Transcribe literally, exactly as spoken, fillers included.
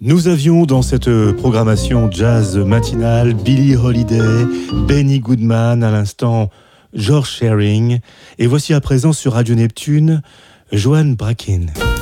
Nous avions dans cette programmation jazz matinale Billie Holiday, Benny Goodman, à l'instant George Shearing, et voici à présent sur Radio Neptune, Joan Brakin.